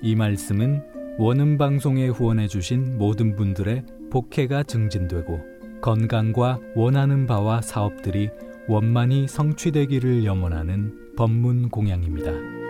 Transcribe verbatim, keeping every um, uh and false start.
이 말씀은 원음방송에 후원해주신 모든 분들의 복혜가 증진되고 건강과 원하는 바와 사업들이 원만히 성취되기를 염원하는 법문 공양입니다.